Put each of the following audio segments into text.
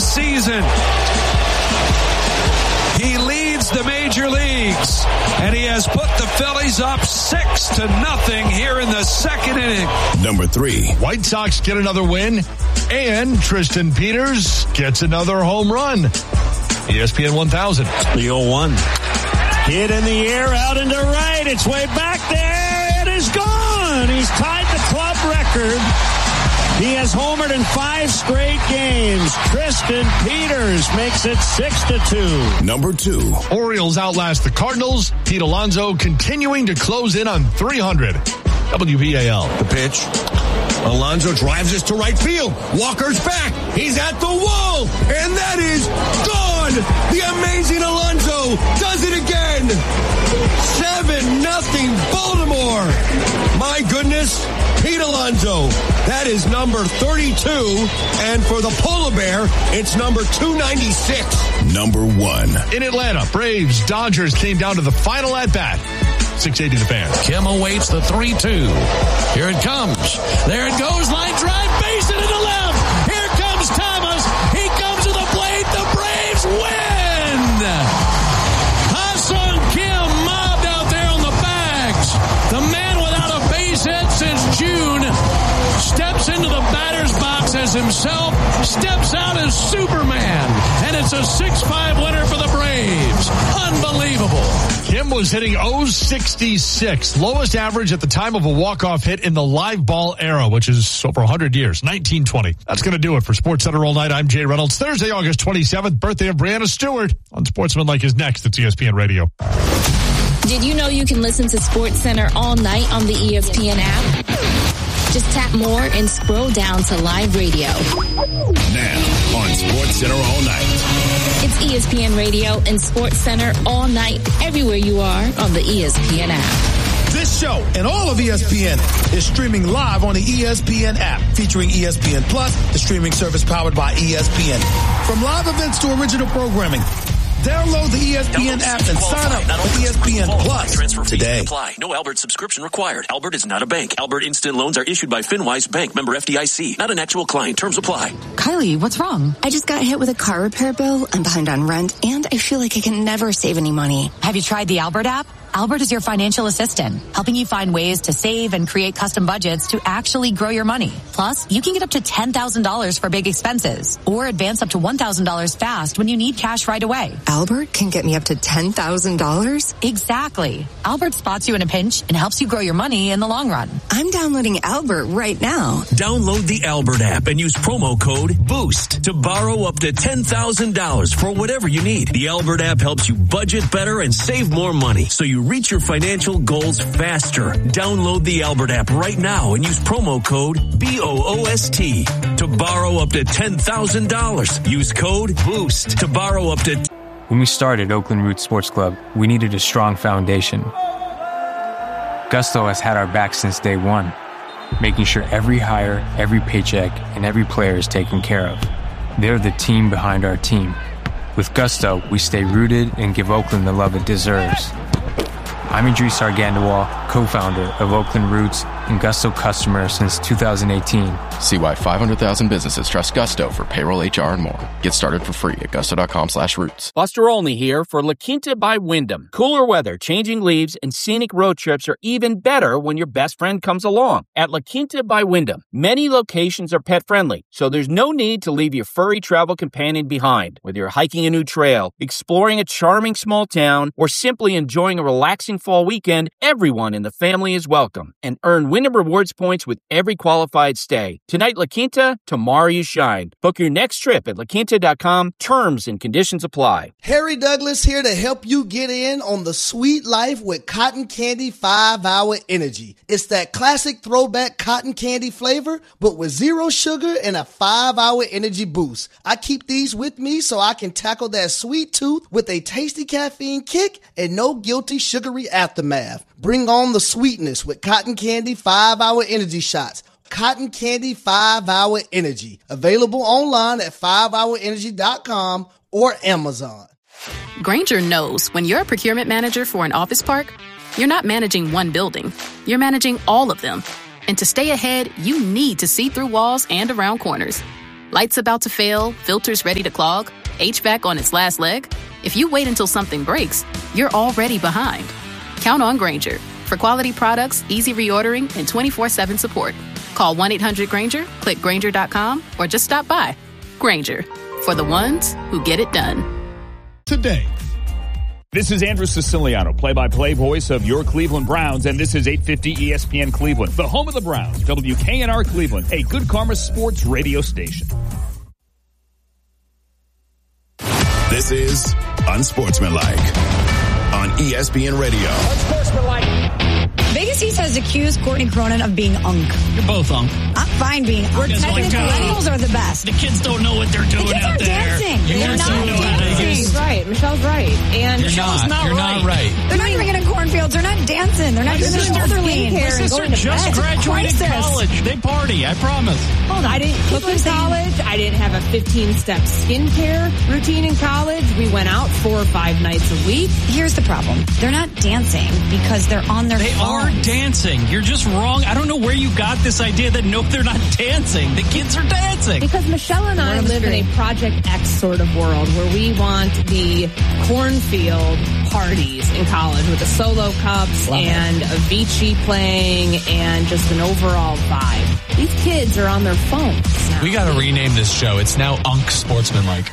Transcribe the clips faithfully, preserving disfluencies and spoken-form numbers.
season. He leads the major leagues, and he has put the Phillies up six to nothing here in the second inning. Number three. White Sox get another win, and Tristan Peters gets another home run. E S P N one thousand. The oh one. Hit in the air, out into right. It's way back there. It is gone. He's tied the club record. He has homered in five straight games. Tristan Peters makes it six to two. Number two. Orioles outlast the Cardinals. Pete Alonso continuing to close in on three hundred. W B A L. The pitch. Alonso drives this to right field. Walker's back. He's at the wall. And that is gone. The amazing Alonso does it again. seven nothing Baltimore. My goodness. Pete Alonso. That is number thirty-two. And for the Polar Bear, it's number two ninety-six. Number one. In Atlanta, Braves, Dodgers came down to the final at-bat. six eighty The Fan. Kim awaits the three two. Here it comes. There it goes. Line drive. Base it to the left. Here comes Thomas. He comes to the plate. The Braves win. Ha-Seong Kim mobbed out there on the bags. The man without a base hit since June steps into the batter's box as himself, steps out as Superman, and it's a six five winner for the Braves. Unbelievable. Kim was hitting oh sixty-six, lowest average at the time of a walk-off hit in the live ball era, which is over one hundred years, nineteen twenty. That's going to do it for SportsCenter All Night. I'm Jay Reynolds. Thursday, August twenty-seventh, birthday of Brianna Stewart on Sportsmanlike is next at E S P N Radio. Did you know you can listen to SportsCenter all night on the E S P N app? Just tap more and scroll down to live radio. Now on SportsCenter All Night. It's E S P N Radio and SportsCenter all night, everywhere you are on the E S P N app. This show and all of E S P N is streaming live on the E S P N app, featuring E S P N Plus, the streaming service powered by E S P N. From live events to original programming, download the E S P N app and sign up for E S P N Plus today. Apply. No Albert subscription required. Albert is not a bank. Albert Instant Loans are issued by FinWise Bank, member F D I C. Not an actual client. Terms apply. Kylie, what's wrong? I just got hit with a car repair bill. I'm behind on rent, and I feel like I can never save any money. Have you tried the Albert app? Albert is your financial assistant, helping you find ways to save and create custom budgets to actually grow your money. Plus, you can get up to ten thousand dollars for big expenses or advance up to one thousand dollars fast when you need cash right away. Albert can get me up to ten thousand dollars? Exactly. Albert spots you in a pinch and helps you grow your money in the long run. I'm downloading Albert right now. Download the Albert app and use promo code BOOST to borrow up to ten thousand dollars for whatever you need. The Albert app helps you budget better and save more money, so you reach your financial goals faster. Download the Albert app right now and use promo code B O O S T to borrow up to ten thousand dollars. Use code BOOST to borrow up to... When we started Oakland Roots Sports Club, we needed a strong foundation. Gusto has had our back since day one, making sure every hire, every paycheck, and every player is taken care of. They're the team behind our team. With Gusto, we stay rooted and give Oakland the love it deserves. I'm Idris Argandawal, co-founder of Oakland Roots and Gusto customer since two thousand eighteen. See why five hundred thousand businesses trust Gusto for payroll, H R, and more. Get started for free at gusto.com slash roots. Buster Olney here for La Quinta by Wyndham. Cooler weather, changing leaves, and scenic road trips are even better when your best friend comes along. At La Quinta by Wyndham, many locations are pet-friendly, so there's no need to leave your furry travel companion behind. Whether you're hiking a new trail, exploring a charming small town, or simply enjoying a relaxing fall weekend, everyone in the family is welcome. And earn Wyndham Rewards points with every qualified stay. Tonight, La Quinta, tomorrow you shine. Book your next trip at la quinta dot com. Terms and conditions apply. Harry Douglas here to help you get in on the sweet life with Cotton Candy five hour Energy. It's that classic throwback cotton candy flavor, but with zero sugar and a five hour energy boost. I keep these with me so I can tackle that sweet tooth with a tasty caffeine kick and no guilty sugary aftermath. Bring on the sweetness with Cotton Candy five hour Energy shots. Cotton Candy five hour Energy. Available online at five hour energy dot com or Amazon. Grainger knows when you're a procurement manager for an office park, you're not managing one building. You're managing all of them. And to stay ahead, you need to see through walls and around corners. Lights about to fail, filters ready to clog, H V A C on its last leg? If you wait until something breaks, you're already behind. Count on Grainger for quality products, easy reordering, and twenty-four seven support. Call one eight hundred Grainger, click Grainger dot com, or just stop by. Grainger, for the ones who get it done. Today. This is Andrew Siciliano, play-by-play voice of your Cleveland Browns, and this is eight fifty E S P N Cleveland, the home of the Browns, W K N R Cleveland, a Good Karma Sports radio station. This is Unsportsmanlike on E S P N Radio. Unsportsmanlike. Vegas East has accused Courtney Cronin of being unk. You're both unk. I'm fine being unk. We're technically millennials are the best. The kids don't know what they're doing the kids out are there. Dancing. You They're not dancing. She's right. Michelle's right. And you're Michelle's not. not You're right. not right. They're not drinking in cornfields. They're not dancing. They're not doing their shoulder My sister just graduated college. They party. I promise. Hold on. I didn't cook in college. I didn't have a fifteen-step skincare routine in college. We went out four or five nights a week. Here's the problem. They're not dancing because they're on their They phones. are dancing. You're just wrong. I don't know where you got this idea that no, they're not dancing. The kids are dancing. Because Michelle and I live in a Project X sort of world where we want the cornfield parties in college with the solo cups Love and it. Avicii playing and just an overall vibe. These kids are on their phones now. We got to rename this show. It's now Unk Sportsmanlike.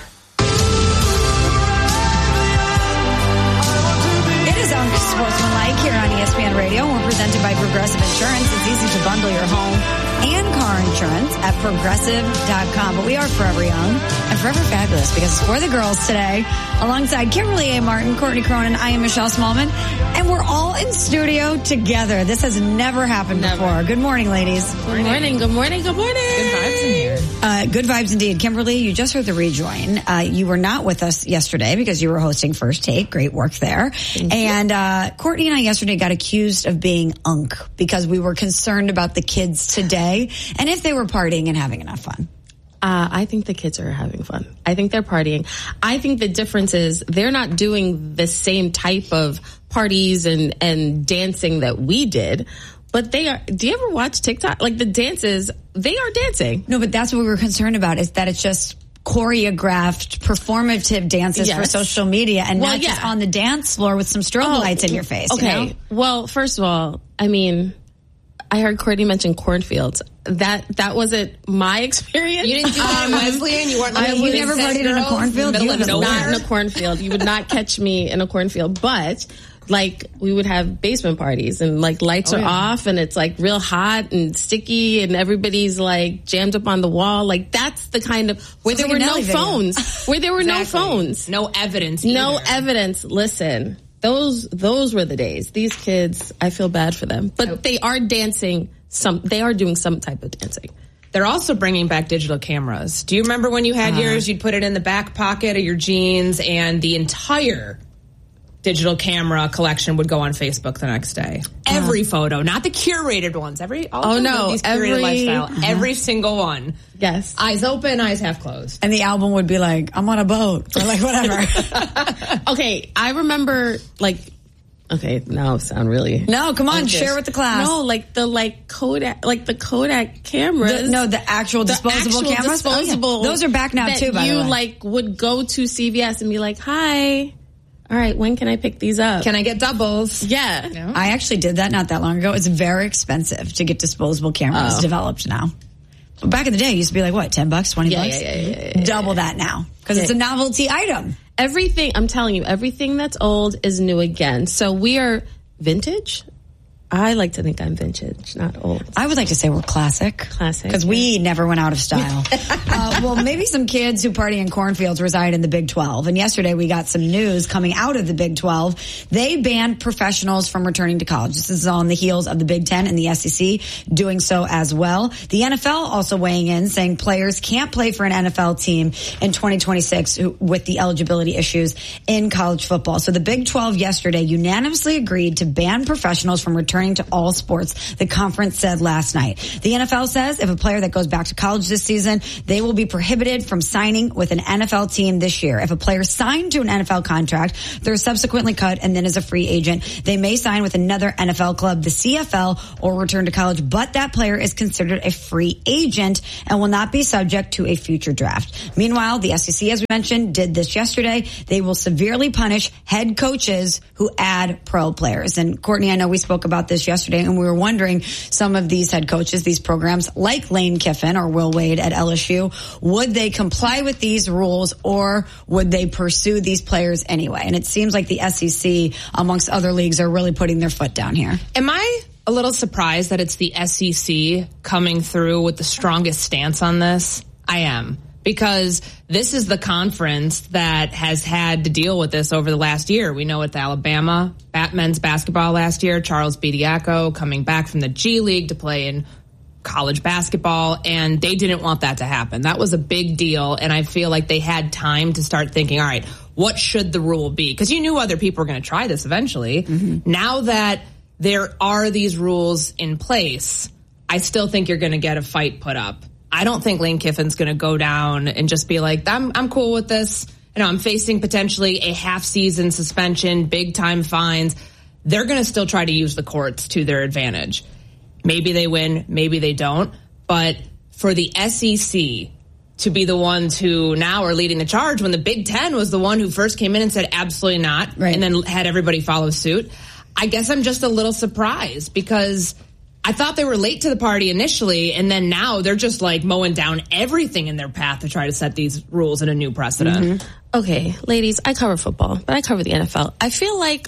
It is Unk Sportsmanlike here on E S P N Radio. We're presented by Progressive Insurance. It's easy to bundle your home and car insurance at progressive dot com. But we are forever young and forever fabulous because it's for the girls today. Alongside Kimberly A. Martin, Courtney Cronin, I am Michelle Smallman, and we're all in studio together. This has never happened never. before. Good morning, ladies. Good morning. Good morning. Good morning. Good vibes in here. Uh, good vibes indeed. Kimberly, you just heard the rejoin. Uh, you were not with us yesterday because you were hosting First Take. Great work there. And uh, Courtney and I yesterday got accused of being unk because we were concerned about the kids today and if they were partying and having enough fun. Uh, I think the kids are having fun. I think they're partying. I think the difference is they're not doing the same type of parties and, and dancing that we did. But they are, do you ever watch TikTok? Like the dances, they are dancing. No, but that's what we were concerned about is that it's just choreographed, performative dances yes. for social media and well, not yeah. just on the dance floor with some strobe oh, lights in your face. Okay. You know? Well, first of all, I mean, I heard Courtney mention cornfields. That that wasn't my experience. You didn't do that um, at Wesleyan? You weren't like, I you never partied in a cornfield? You was not in a cornfield. You would not catch me in a cornfield. But like we would have basement parties and like lights oh, are yeah. off and it's like real hot and sticky and everybody's like jammed up on the wall. Like that's the kind of where Sounds there like were no phones. Where there were exactly. no phones. No evidence either. No evidence. Listen. Those those were the days. These kids, I feel bad for them. But nope. they are dancing some they are doing some type of dancing. They're also bringing back digital cameras. Do you remember when you had uh, yours, you'd put it in the back pocket of your jeans and the entire digital camera collection would go on Facebook the next day. Uh, every photo, not the curated ones. Every all oh no, these curated every lifestyle, uh-huh. every single one. Yes, eyes open, eyes half closed, and the album would be like, "I'm on a boat" or like whatever. Okay, I remember like. Okay, now I sound really. No, come on, share with the class. No, like the like Kodak, like the Kodak cameras. The, no, the actual the disposable actual cameras. Disposable. Oh, yeah. Those are back now too. By you the way, like would go to C V S and be like, "Hi, all right, when can I pick these up? Can I get doubles?" Yeah, yeah. I actually did that not that long ago. It's very expensive to get disposable cameras oh. developed now. Back in the day, it used to be like what, ten bucks, twenty yeah, bucks? Yeah, yeah, yeah, yeah, yeah. Double that now because yeah. it's a novelty item. Everything I'm telling you, everything that's old is new again. So we are. Vintage? I like to think I'm vintage, not old. I would like to say we're classic. Classic. Because yeah. we never went out of style. uh, well, maybe some kids who party in cornfields reside in the Big twelve. And yesterday we got some news coming out of the Big twelve. They banned professionals from returning to college. This is on the heels of the Big Ten and the S E C doing so as well. The N F L also weighing in, saying players can't play for an N F L team in twenty twenty-six with the eligibility issues in college football. So the Big twelve yesterday unanimously agreed to ban professionals from returning returning to all sports, the conference said last night. The N F L says if a player that goes back to college this season, they will be prohibited from signing with an N F L team this year. If a player signed to an N F L contract, they're subsequently cut and then is a free agent, they may sign with another N F L club, the C F L, or return to college, but that player is considered a free agent and will not be subject to a future draft. Meanwhile, the S E C, as we mentioned, did this yesterday. They will severely punish head coaches who add pro players. And Courtney, I know we spoke about this yesterday, and we were wondering, some of these head coaches, these programs, like Lane Kiffin or Will Wade at L S U, would they comply with these rules or would they pursue these players anyway? And it seems like the S E C, amongst other leagues, are really putting their foot down here. Am I a little surprised that it's the S E C coming through with the strongest stance on this? I am. Because this is the conference that has had to deal with this over the last year. We know with Alabama, men's basketball last year, Charles Bediako coming back from the G League to play in college basketball, and they didn't want that to happen. That was a big deal, and I feel like they had time to start thinking, all right, what should the rule be? Because you knew other people were going to try this eventually. Mm-hmm. Now that there are these rules in place, I still think you're going to get a fight put up. I don't think Lane Kiffin's going to go down and just be like, I'm I'm cool with this. You know, I'm facing potentially a half season suspension, big time fines. They're going to still try to use the courts to their advantage. Maybe they win, maybe they don't. But for the S E C to be the ones who now are leading the charge when the Big Ten was the one who first came in and said absolutely not, right, and then had everybody follow suit, I guess I'm just a little surprised because I thought they were late to the party initially, and then now they're just like mowing down everything in their path to try to set these rules in a new precedent. Mm-hmm. Okay, ladies, I cover football, but I cover the N F L. I feel like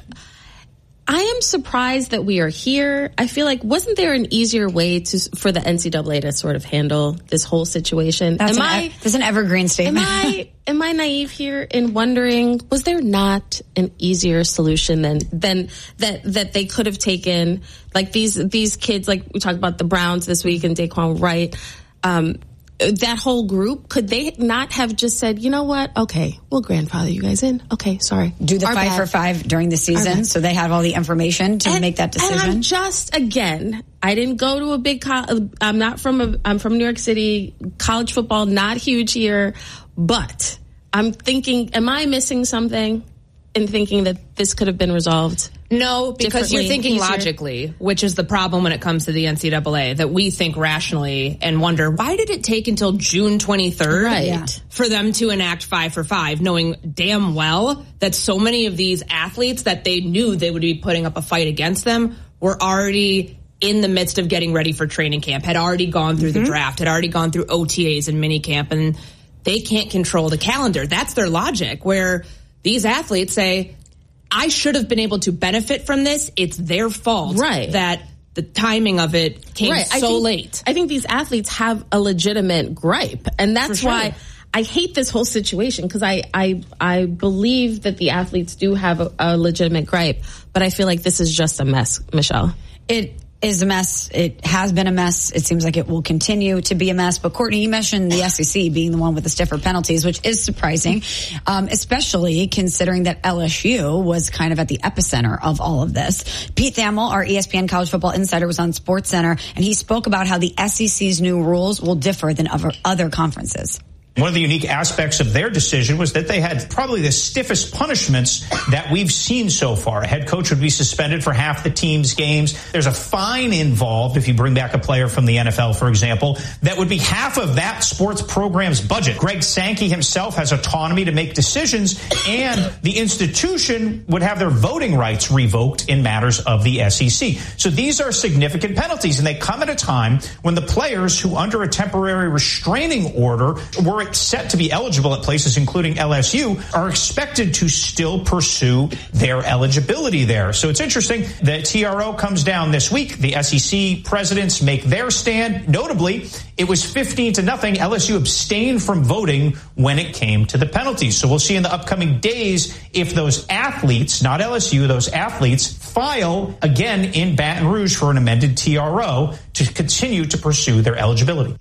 I am surprised that we are here. I feel like, wasn't there an easier way to for the N C double A to sort of handle this whole situation? That's am an, I, that's an evergreen statement. Am I am I naive here in wondering, was there not an easier solution than than that that they could have taken? Like these these kids, like we talked about the Browns this week and Daquan Wright. Um, that whole group, could they not have just said, you know what? Okay, we'll grandfather you guys in. Okay, sorry. Do the Our five bad. for five during the season so they have all the information to and, make that decision? And I'm just, again, I didn't go to a big, co- I'm not from, a, I'm from New York City, college football, not huge here, but I'm thinking, am I missing something in thinking that this could have been resolved? No, because you're thinking easier. logically, which is the problem when it comes to the N C double A, that we think rationally and wonder, why did it take until June twenty-third right. yeah. for them to enact five for five, knowing damn well that so many of these athletes that they knew they would be putting up a fight against them were already in the midst of getting ready for training camp, had already gone through mm-hmm. the draft, had already gone through O T As and minicamp, and they can't control the calendar. That's their logic, where these athletes say, I should have been able to benefit from this. It's their fault right. that the timing of it came right. so I think, late. I think these athletes have a legitimate gripe, and that's sure. why I hate this whole situation, because I, I I believe that the athletes do have a, a legitimate gripe, but I feel like this is just a mess, Michelle. It is a mess. It has been a mess. It seems like it will continue to be a mess. But Courtney, you mentioned the S E C being the one with the stiffer penalties, which is surprising, um, especially considering that L S U was kind of at the epicenter of all of this. Pete Thamel, our E S P N college football insider, was on SportsCenter, and he spoke about how the S E C's new rules will differ than other, other conferences. One of the unique aspects of their decision was that they had probably the stiffest punishments that we've seen so far. A head coach would be suspended for half the team's games. There's a fine involved if you bring back a player from the N F L, for example, that would be half of that sports program's budget. Greg Sankey himself has autonomy to make decisions, and the institution would have their voting rights revoked in matters of the S E C. So these are significant penalties, and they come at a time when the players who, under a temporary restraining order, were set to be eligible at places including L S U, are expected to still pursue their eligibility there. So it's interesting that T R O comes down this week. The S E C presidents make their stand. Notably, it was fifteen to nothing. L S U abstained from voting when it came to the penalties. So we'll see in the upcoming days if those athletes, not L S U, those athletes file again in Baton Rouge for an amended T R O to continue to pursue their eligibility.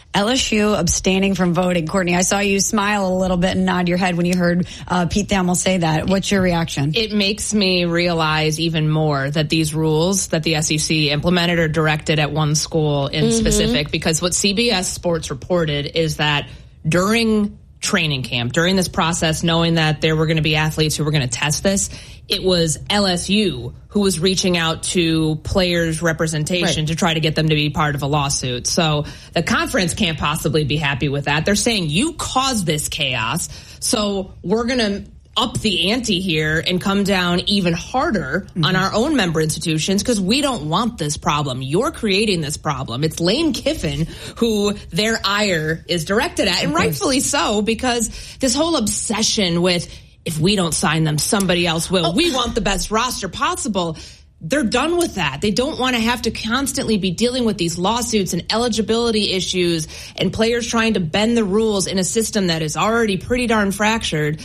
L S U abstaining from voting. Courtney, I saw you smile a little bit and nod your head when you heard uh, Pete Thamel say that. What's your reaction? It makes me realize even more that these rules that the S E C implemented are directed at one school in mm-hmm. specific, because what C B S Sports reported is that during training camp, during this process, knowing that there were going to be athletes who were going to test this, it was L S U who was reaching out to players' representation right. to try to get them to be part of a lawsuit. So the conference can't possibly be happy with that. They're saying you caused this chaos, so we're going to up the ante here and come down even harder mm-hmm. on our own member institutions, because we don't want this problem. You're creating this problem. It's Lane Kiffin who their ire is directed at, and rightfully so, because this whole obsession with, if we don't sign them, somebody else will. Oh. We want the best roster possible. They're done with that. They don't want to have to constantly be dealing with these lawsuits and eligibility issues and players trying to bend the rules in a system that is already pretty darn fractured.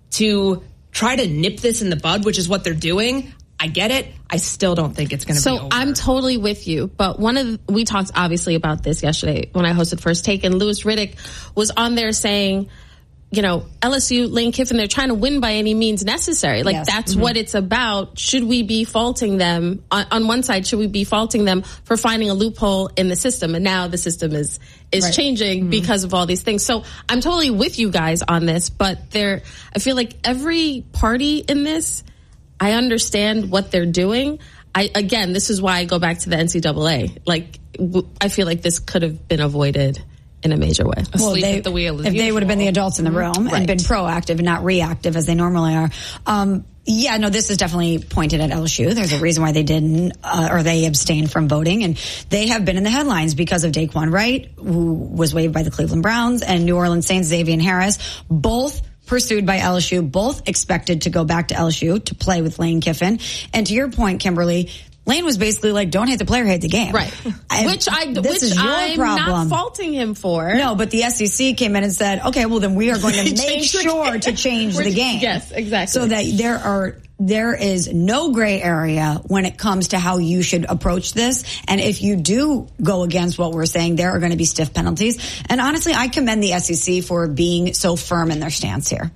To try to nip this in the bud, which is what they're doing, I get it. I still don't think it's going to so be over. So I'm totally with you. But one of the, we talked obviously about this yesterday when I hosted First Take, and Louis Riddick was on there saying, you know, L S U, Lane Kiffin, they're trying to win by any means necessary. Like, yes. that's mm-hmm. what it's about. Should we be faulting them? On, on one side, should we be faulting them for finding a loophole in the system? And now the system is is right. changing mm-hmm. because of all these things. So I'm totally with you guys on this, but there, I feel like every party in this, I understand what they're doing. I again, this is why I go back to the N C double A. Like, w- I feel like this could have been avoided in a major way. Well, they, at the wheel if usual. They would have been the adults in the room right. and been proactive and not reactive as they normally are. Um, yeah, no, this is definitely pointed at L S U. There's a reason why they didn't, uh, or they abstained from voting, and they have been in the headlines because of Daquan Wright, who was waived by the Cleveland Browns, and New Orleans Saints Xavier Harris, both pursued by L S U, both expected to go back to L S U to play with Lane Kiffin. And to your point, Kimberly, Lane was basically like, don't hate the player, hate the game. Right. I, which I, this which is your I'm problem. not faulting him for. No, but the S E C came in and said, okay, well then we are going to make sure to change the game. Yes, exactly. So that there are, there is no gray area when it comes to how you should approach this. And if you do go against what we're saying, there are going to be stiff penalties. And honestly, I commend the S E C for being so firm in their stance here.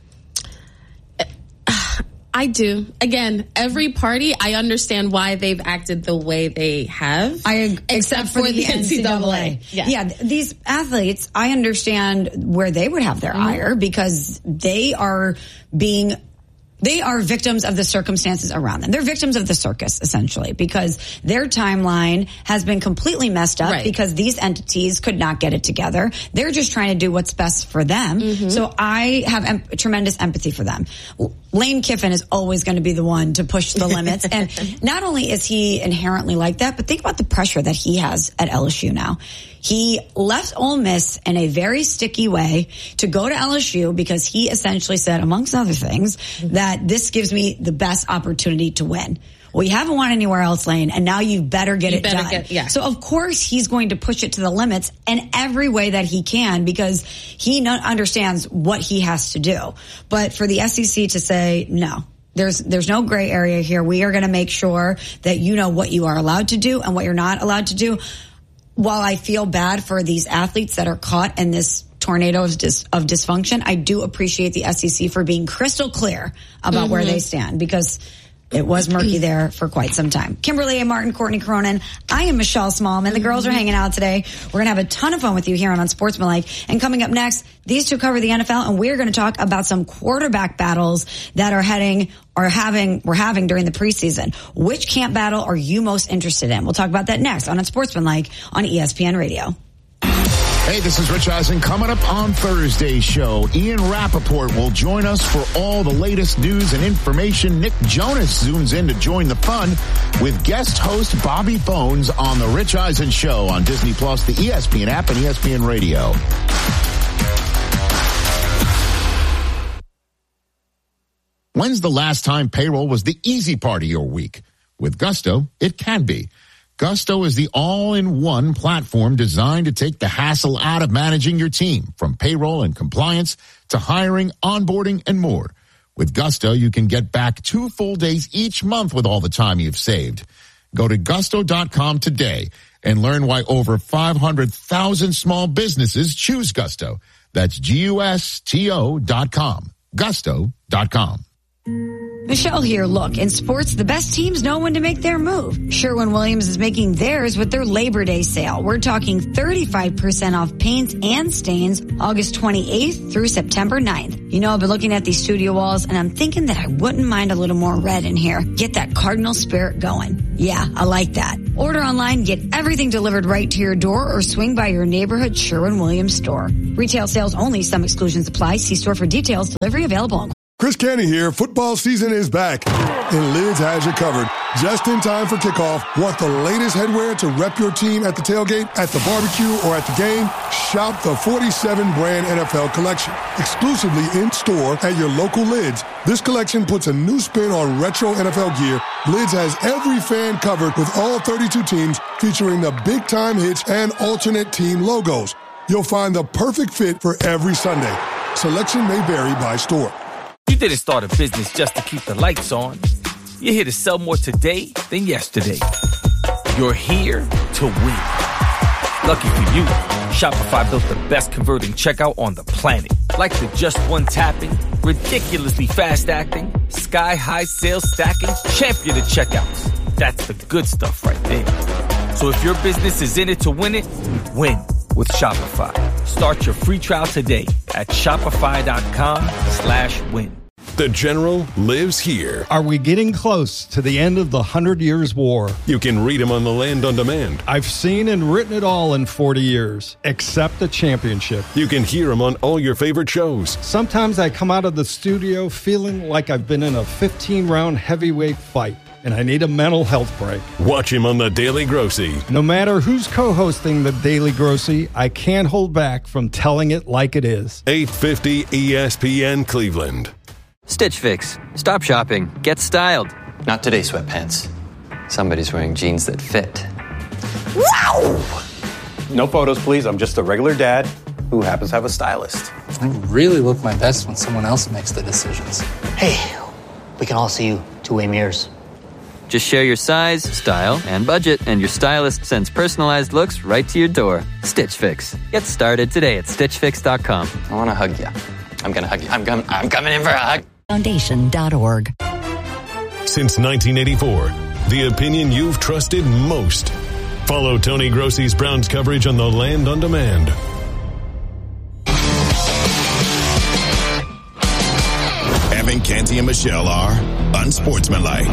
I do. Again, every party, I understand why they've acted the way they have. I except, except for, for the, the N C double A. Yeah. yeah, these athletes, I understand where they would have their mm-hmm. ire, because they are being They are victims of the circumstances around them. They're victims of the circus, essentially, because their timeline has been completely messed up right. because these entities could not get it together. They're just trying to do what's best for them. Mm-hmm. So I have em- tremendous empathy for them. Lane Kiffin is always going to be the one to push the limits. And not only is he inherently like that, but think about the pressure that he has at L S U now. He left Ole Miss in a very sticky way to go to L S U because he essentially said, amongst other things, that this gives me the best opportunity to win. Well, you haven't won anywhere else, Lane, and now you better get you it better done. Get, yeah. So, of course, he's going to push it to the limits in every way that he can, because he no- understands what he has to do. But for the S E C to say, no, There's there's no gray area here. We are going to make sure that you know what you are allowed to do and what you're not allowed to do. While I feel bad for these athletes that are caught in this tornado of, dis, of dysfunction, I do appreciate the S E C for being crystal clear about mm-hmm. where they stand, because it was murky there for quite some time. Kimberly A. Martin, Courtney Cronin. I am Michelle Smallman. The girls are hanging out today. We're going to have a ton of fun with you here on Unsportsmanlike. And coming up next, these two cover the N F L, and we're going to talk about some quarterback battles that are heading or having, we're having during the preseason. Which camp battle are you most interested in? We'll talk about that next on Unsportsmanlike on E S P N Radio. Hey, this is Rich Eisen. Coming up on Thursday's show, Ian Rappaport will join us for all the latest news and information. Nick Jonas zooms in to join the fun with guest host Bobby Bones on The Rich Eisen Show on Disney Plus, the E S P N app, and E S P N Radio. When's the last time payroll was the easy part of your week? With Gusto, it can be. Gusto is the all-in-one platform designed to take the hassle out of managing your team, from payroll and compliance to hiring, onboarding, and more. With Gusto, you can get back two full days each month with all the time you've saved. Go to gusto dot com today and learn why over five hundred thousand small businesses choose Gusto. That's G U S T O dot com. gusto dot com. Michelle here. Look, in sports, the best teams know when to make their move. Sherwin-Williams is making theirs with their Labor Day sale. We're talking thirty-five percent off paints and stains August twenty-eighth through September ninth. You know, I've been looking at these studio walls, and I'm thinking that I wouldn't mind a little more red in here. Get that Cardinal spirit going. Yeah, I like that. Order online, get everything delivered right to your door, or swing by your neighborhood Sherwin-Williams store. Retail sales only. Some exclusions apply. See store for details. Delivery available. Chris Canty here. Football season is back, and Lids has you covered. Just in time for kickoff. Want the latest headwear to rep your team at the tailgate, at the barbecue, or at the game? Shop the forty-seven brand N F L collection, exclusively in store at your local Lids. This collection puts a new spin on retro N F L gear. Lids has every fan covered with all thirty-two teams, featuring the big time hits and alternate team logos. You'll find the perfect fit for every Sunday. Selection may vary by store. You didn't start a business just to keep the lights on. You're here to sell more today than yesterday. You're here to win. Lucky for you, Shopify built the best converting checkout on the planet. Like the just one tapping, ridiculously fast acting, sky-high sales stacking, champion of checkouts. That's the good stuff right there. So if your business is in it to win it, win with Shopify. Start your free trial today at shopify.com slash win. The General lives here. Are we getting close to the end of the Hundred Years' War? You can read him on the Land on Demand. I've seen and written it all in forty years, except the championship. You can hear him on all your favorite shows. Sometimes I come out of the studio feeling like I've been in a fifteen-round heavyweight fight, and I need a mental health break. Watch him on The Daily Grossy. No matter who's co-hosting The Daily Grossy, I can't hold back from telling it like it is. eight fifty E S P N Cleveland. Stitch Fix. Stop shopping. Get styled. Not today, sweatpants. Somebody's wearing jeans that fit. Wow! No photos, please. I'm just a regular dad who happens to have a stylist. I really look my best when someone else makes the decisions. Hey, we can all see you two-way mirrors. Just share your size, style, and budget, and your stylist sends personalized looks right to your door. Stitch Fix. Get started today at stitch fix dot com. I want to hug you. I'm going to hug you. I'm, com- I'm coming in for a hug. Foundation dot org. Since nineteen eighty-four, the opinion you've trusted most. Follow Tony Grossy's Browns coverage on the Land on Demand. Evan, Canty, and Michelle are unsportsmanlike.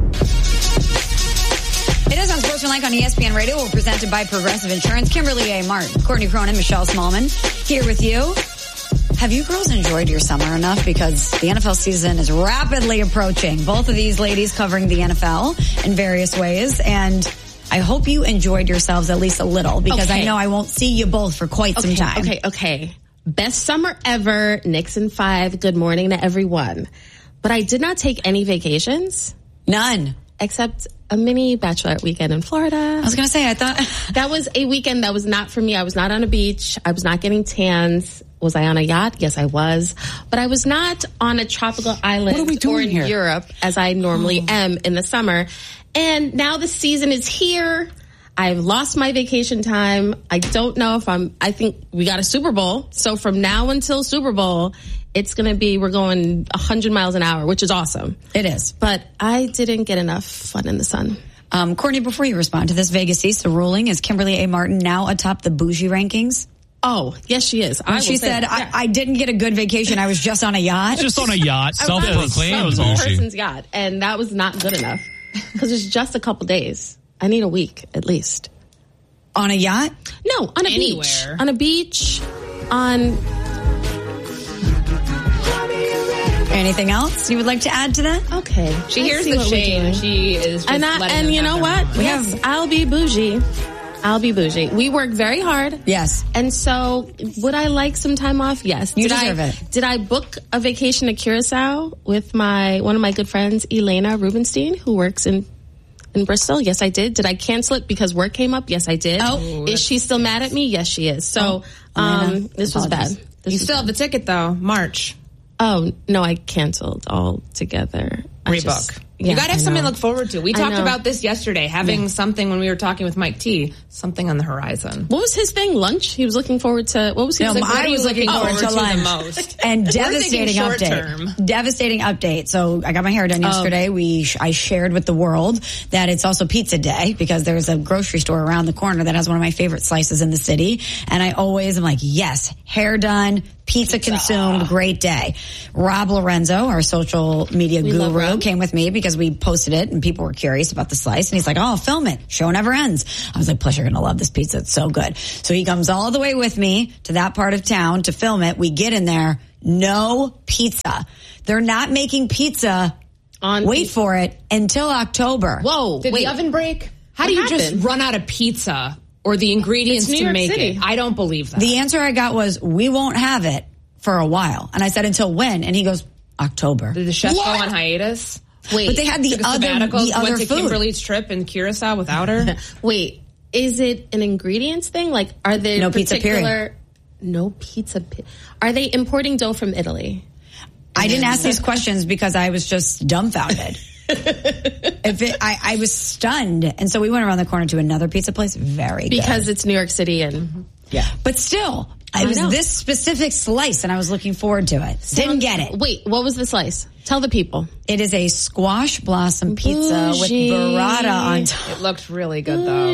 It is Unsportsmanlike on E S P N Radio. We're presented by Progressive Insurance. Kimberly A. Martin, Courtney Cronin, Michelle Smallman here with you. Have you girls enjoyed your summer enough? Because the N F L season is rapidly approaching. Both of these ladies covering the N F L in various ways. And I hope you enjoyed yourselves at least a little, because okay. I know I won't see you both for quite okay, some time. Okay, okay. Best summer ever. Nixon five. Good morning to everyone. But I did not take any vacations. None. Except a mini bachelorette weekend in Florida. I was going to say, I thought that was a weekend that was not for me. I was not on a beach. I was not getting tans. Was I on a yacht? Yes, I was. But I was not on a tropical island what are we doing or in here? Europe as I normally oh. am in the summer. And now the season is here. I've lost my vacation time. I don't know if I'm, I think we got a Super Bowl. So from now until Super Bowl, it's going to be, we're going one hundred miles an hour, which is awesome. It is. But I didn't get enough fun in the sun. Um, Courtney, before you respond to this Vegas East, the ruling is Kimberly A. Martin now atop the bougie rankings? Oh, yes, she is. When I she said, yeah. I, I didn't get a good vacation. I was just on a yacht. Just on a yacht. Self-proclaimed Some bougie. person's yacht. And that was not good enough. Because it's just a couple days. I need a week, at least. On a yacht? No, on a Anywhere. beach. On a beach. On... Anything else you would like to add to that? Okay. She I hears see the what we're shade. doing. She is just and I, letting And them you know have what? their Yes, I'll be bougie. I'll be bougie. We work very hard. Yes. And so, would I like some time off? Yes. You did deserve I, it. Did I book a vacation to Curacao with my one of my good friends, Elena Rubenstein, who works in in Bristol? Yes, I did. Did I cancel it because work came up? Yes, I did. Oh, is she still mad at me? Yes, she is. So, oh, um, this was bad. Apologies. This You was still bad. have the ticket, though. March. Oh, no, I canceled altogether. I Rebook. just- You Yeah, got to have I something to know. look forward to. We I talked know. about this yesterday, having Yeah. something when we were talking with Mike T, something on the horizon. What was his thing? Lunch? He was looking forward to, what was he No, like, what I are you was looking forward to the lunch. most? And We're devastating thinking short update. term. Devastating update. So I got my hair done yesterday. We sh- I shared with the world that it's also pizza day because there's a grocery store around the corner that has one of my favorite slices in the city. And I always am like, yes, hair done, pizza, consumed, great day. Rob Lorenzo, our social media We love guru, Rob. came with me because we posted it and people were curious about the slice. And he's like, oh, film it. Show never ends. I was like, plus you're going to love this pizza. It's so good. So he comes all the way with me to that part of town to film it. We get in there. No pizza. They're not making pizza. On Wait pizza. for it until October. Whoa, Did wait. the oven break? How What do you happened? just run out of pizza or the ingredients It's New to York make City. it? I don't believe that. The answer I got was, we won't have it for a while. And I said, until when? And he goes, October. Did the chef What? go on hiatus? Wait. But they had the Took a other, sabbatical, the other went to food. Kimberly's trip in Curacao without her. Wait, is it an ingredients thing? Like, are there No pizza, particular... period. No pizza. Pe- Are they importing dough from Italy? I didn't ask these questions because I was just dumbfounded. if it, I, I was stunned. And so we went around the corner to another pizza place. Very good. Because it's New York City and... Yeah. But still, I it was know. this specific slice and I was looking forward to it. Didn't get it. Wait, what was the slice? Tell the people. It is a squash blossom pizza Bougie. with burrata on top. It looked really good though.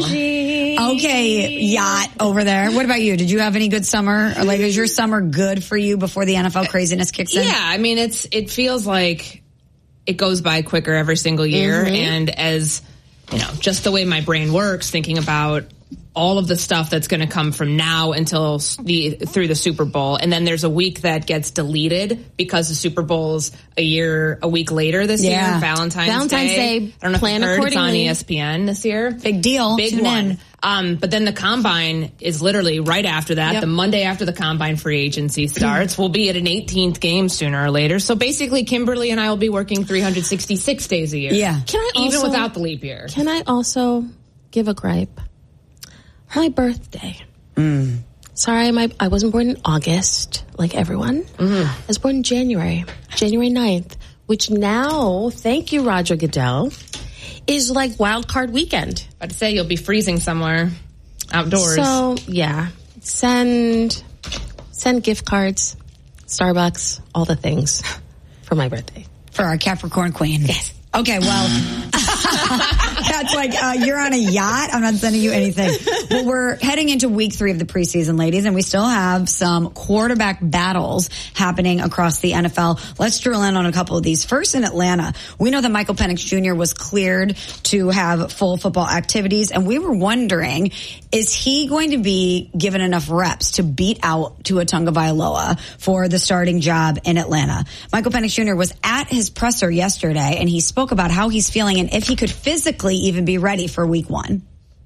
Okay, yacht over there. What about you? Did you have any good summer? Or like, is your summer good for you before the N F L craziness kicks in? Yeah, I mean, it's it feels like it goes by quicker every single year, Mhm. and as you know, just the way my brain works, thinking about all of the stuff that's going to come from now until the through the Super Bowl, and then there's a week that gets deleted because the Super Bowl's a year, a week later this Yeah. year, Valentine's, Valentine's Day. Day, I don't know plan if you've heard, it's on accordingly. E S P N this year. Big deal. Big Tune one. in. Um, but then the combine is literally right after that. Yep. The Monday after the combine free agency starts. We'll be at an eighteenth game sooner or later. So basically, Kimberly and I will be working three hundred sixty-six days a year. Yeah. Can I Even also- without the leap year. Can I also give a gripe? My birthday. Mm. Sorry, my I wasn't born in August like everyone. I was born in January, January ninth, which now, thank you, Roger Goodell, is like wild card weekend. I'd say you'll be freezing somewhere outdoors. So yeah, send send gift cards, Starbucks, all the things for my birthday. For our Capricorn queen. Yes. Okay, well, that's like, uh, you're on a yacht. I'm not sending you anything. Well, we're heading into week three of the preseason, ladies, and we still have some quarterback battles happening across the N F L. Let's drill in on a couple of these. First, in Atlanta, we know that Michael Penix Junior was cleared to have full football activities, and we were wondering, is he going to be given enough reps to beat out Tua Tagovailoa for the starting job in Atlanta? Michael Penix Junior was at his presser yesterday, and he spoke about how he's feeling and if he could physically even be ready for week one.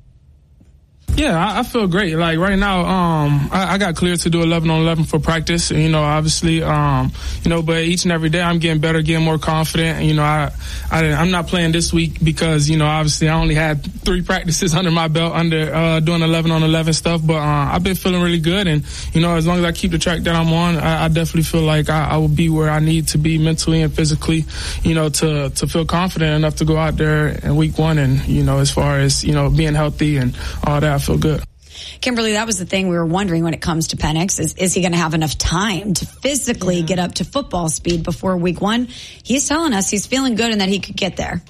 Yeah, I, I feel great. Like right now, um, I, I got cleared to do eleven on eleven for practice. You know, obviously, um, you know, but each and every day I'm getting better, getting more confident. And, you know, I, I, I'm not playing this week because, you know, obviously I only had three practices under my belt under, uh, doing eleven on eleven stuff. But, uh, I've been feeling really good. And, you know, as long as I keep the track that I'm on, I, I definitely feel like I, I will be where I need to be mentally and physically, you know, to, to feel confident enough to go out there in week one. And, you know, as far as, you know, being healthy and all that, I feel good. Kimberly, that was the thing we were wondering when it comes to Penix. Is, is he going to have enough time to physically yeah. get up to football speed before week one? He's telling us he's feeling good and that he could get there.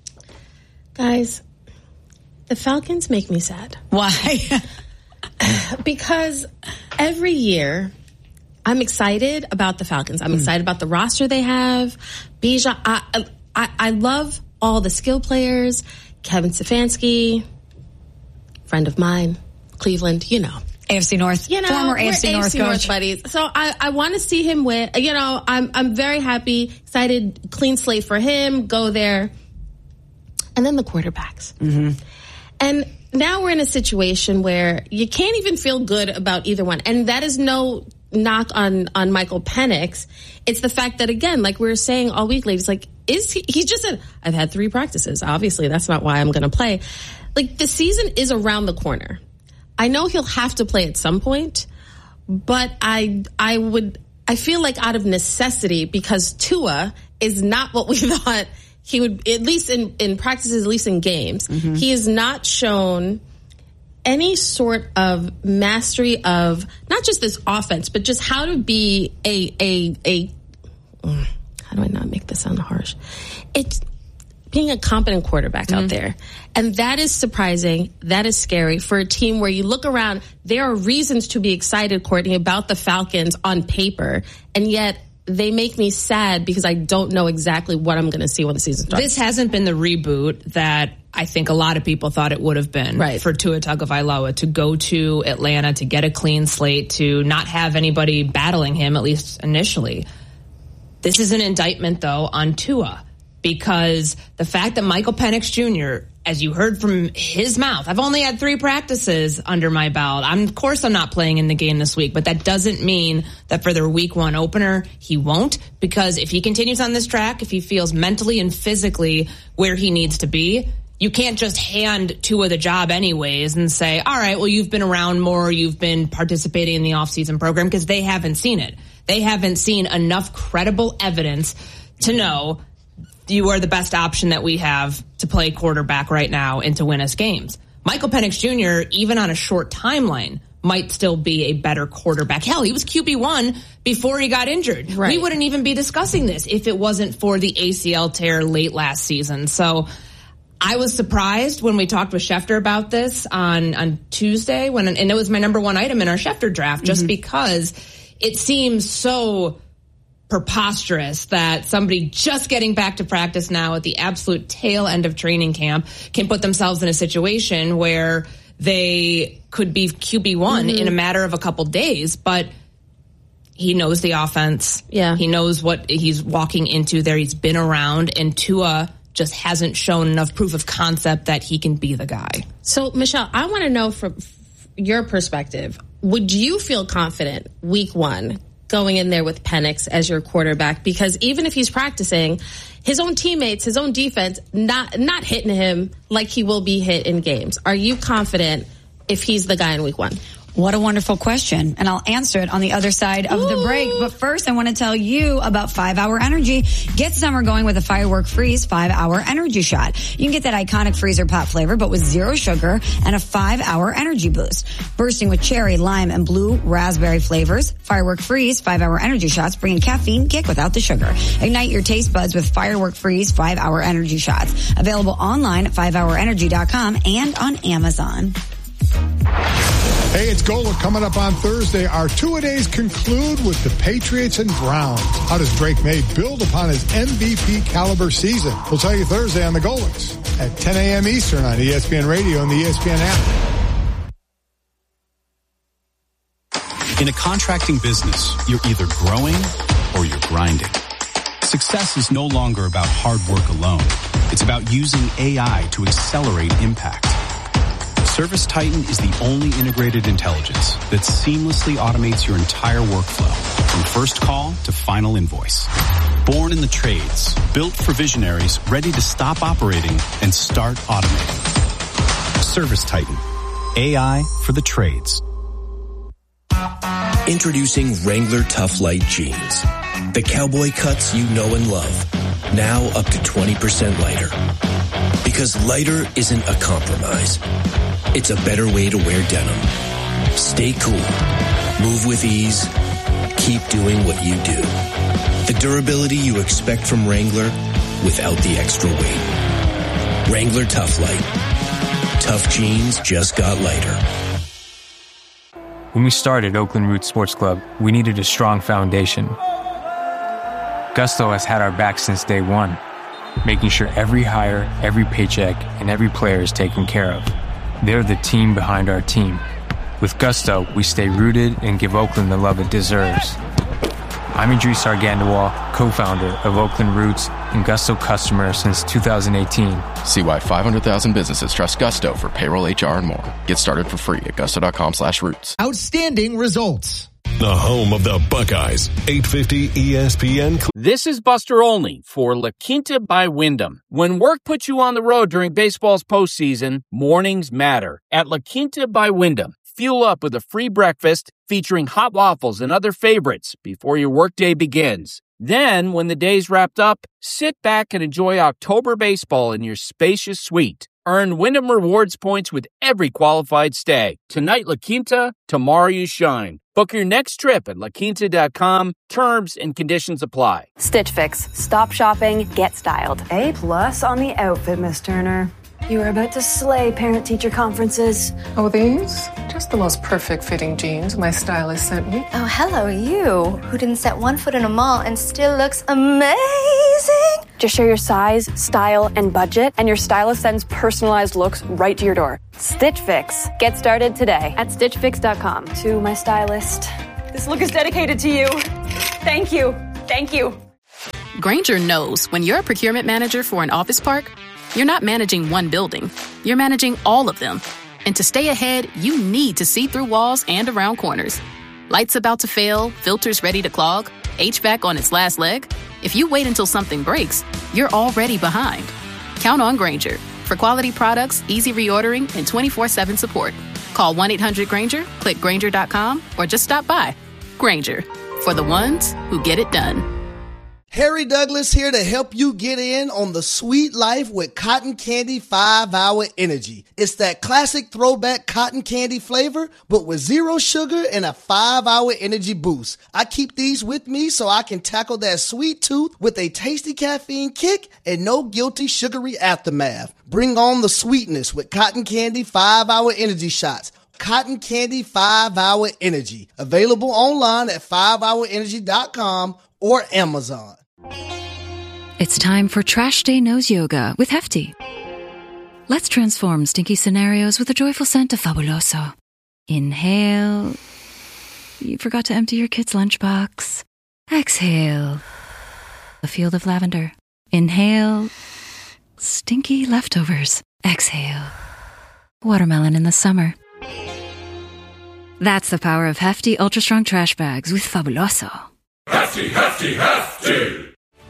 Guys, the Falcons make me sad. Why? Because every year I'm excited about the Falcons. I'm mm. excited about the roster they have. Bijan, I, I, I love all the skill players. Kevin Stefanski, friend of mine, Cleveland, you know. A F C North, you know, former A F C North A F C coach. North buddies. So I, I want to see him win. You know, I'm I'm very happy, excited, clean slate for him. Go there, and then the quarterbacks. Mm-hmm. And now we're in a situation where you can't even feel good about either one. And that is no knock on on Michael Penix. It's the fact that, again, like we were saying all week, ladies, like is he? He just said, "I've had three practices." Obviously, that's not why I'm going to play. Like the season is around the corner. I know he'll have to play at some point, but I I would I feel like out of necessity, because Tua is not what we thought he would, at least in, in practices, at least in games, mm-hmm. he has not shown any sort of mastery of not just this offense, but just how to be a, a, a, how do I not make this sound harsh? It's being a competent quarterback mm-hmm. out there. And that is surprising. That is scary for a team where you look around. There are reasons to be excited, Courtney, about the Falcons on paper. And yet they make me sad because I don't know exactly what I'm going to see when the season starts. This hasn't been the reboot that I think a lot of people thought it would have been right. for Tua Tagovailoa to go to Atlanta, to get a clean slate, to not have anybody battling him, at least initially. This is an indictment, though, on Tua, because the fact that Michael Penix Junior, as you heard from his mouth, I've only had three practices under my belt. I'm, of course, I'm not playing in the game this week, but that doesn't mean that for their week one opener, he won't, because if he continues on this track, if he feels mentally and physically where he needs to be, you can't just hand Tua the job anyways and say, all right, well, you've been around more, you've been participating in the offseason program, because they haven't seen it. They haven't seen enough credible evidence to know you are the best option that we have to play quarterback right now and to win us games. Michael Penix Junior, even on a short timeline, might still be a better quarterback. Hell, he was Q B one before he got injured. Right. We wouldn't even be discussing this if it wasn't for the A C L tear late last season. So I was surprised when we talked with Schefter about this on, on Tuesday, when, and it was my number one item in our Schefter draft, just mm-hmm. because it seems so preposterous that somebody just getting back to practice now at the absolute tail end of training camp can put themselves in a situation where they could be Q B one mm-hmm. in a matter of a couple days. But he knows the offense. Yeah. He knows what he's walking into there. He's been around, and Tua just hasn't shown enough proof of concept that he can be the guy. So, Michelle, I want to know from your perspective, would you feel confident week one going in there with Penix as your quarterback? Because even if he's practicing, his own teammates, his own defense, not not hitting him like he will be hit in games. Are you confident if he's the guy in week one? What a wonderful question. And I'll answer it on the other side of Ooh. the break. But first, I want to tell you about five hour Energy. Get summer going with a Firework Freeze five hour Energy Shot. You can get that iconic freezer pop flavor, but with zero sugar and a five hour energy boost. Bursting with cherry, lime, and blue raspberry flavors, Firework Freeze five hour Energy Shots bring a caffeine kick without the sugar. Ignite your taste buds with Firework Freeze five hour Energy Shots. Available online at five hour energy dot com and on Amazon. Hey, it's Gola coming up on Thursday. Our two-a-days conclude with the Patriots and Browns. How does Drake May build upon his M V P caliber season? We'll tell you Thursday on the Golics at ten a.m. Eastern on E S P N Radio and the E S P N app. In a contracting business, you're either growing or you're grinding. Success is no longer about hard work alone. It's about using A I to accelerate impact. ServiceTitan is the only integrated intelligence that seamlessly automates your entire workflow, from first call to final invoice. Born in the trades, built for visionaries ready to stop operating and start automating. ServiceTitan, A I for the trades. Introducing Wrangler Tough Light Jeans. The cowboy cuts you know and love. Now up to twenty percent lighter. Because lighter isn't a compromise. It's a better way to wear denim. Stay cool. Move with ease. Keep doing what you do. The durability you expect from Wrangler without the extra weight. Wrangler Tough Light. Tough jeans just got lighter. When we started Oakland Roots Sports Club, we needed a strong foundation. Gusto has had our back since day one, making sure every hire, every paycheck, and every player is taken care of. They're the team behind our team. With Gusto, we stay rooted and give Oakland the love it deserves. I'm Idris Argandawal, co-founder of Oakland Roots and Gusto customer since two thousand eighteen. See why five hundred thousand businesses trust Gusto for payroll, H R, and more. Get started for free at gusto.com slash roots. Outstanding results. The home of the Buckeyes, eight fifty E S P N. This is Buster Olney for La Quinta by Wyndham. When work puts you on the road during baseball's postseason, mornings matter. At La Quinta by Wyndham, fuel up with a free breakfast featuring hot waffles and other favorites before your workday begins. Then, when the day's wrapped up, sit back and enjoy October baseball in your spacious suite. Earn Wyndham Rewards points with every qualified stay. Tonight, La Quinta, tomorrow you shine. Book your next trip at la quinta dot com. Terms and conditions apply. Stitch Fix. Stop shopping, get styled. A plus on the outfit, Miss Turner. You are about to slay parent-teacher conferences. Oh, these? Just the most perfect fitting jeans my stylist sent me. Oh, hello, you, who didn't set one foot in a mall and still looks amazing. Just share your size, style, and budget, and your stylist sends personalized looks right to your door. Stitch Fix. Get started today at stitch fix dot com. To my stylist, this look is dedicated to you. Thank you. Thank you. Grainger knows when you're a procurement manager for an office park, you're not managing one building. You're managing all of them. And to stay ahead, you need to see through walls and around corners. Lights about to fail, filters ready to clog, H V A C on its last leg. If you wait until something breaks, you're already behind. Count on Grainger for quality products, easy reordering, and twenty-four seven support. Call one eight hundred Grainger, click Grainger dot com, or just stop by. Grainger, for the ones who get it done. Harry Douglas here to help you get in on the sweet life with Cotton Candy five hour Energy. It's that classic throwback cotton candy flavor, but with zero sugar and a five hour energy boost. I keep these with me so I can tackle that sweet tooth with a tasty caffeine kick and no guilty sugary aftermath. Bring on the sweetness with Cotton Candy five hour Energy shots. Cotton Candy five hour Energy. Available online at five hour energy dot com or Amazon. It's time for Trash Day Nose Yoga with Hefty. Let's transform stinky scenarios with a joyful scent of Fabuloso. Inhale. You forgot to empty your kid's lunchbox. Exhale. A field of lavender. Inhale. Stinky leftovers. Exhale. Watermelon in the summer. That's the power of Hefty Ultra Strong Trash Bags with Fabuloso. Hefty, hefty, hefty!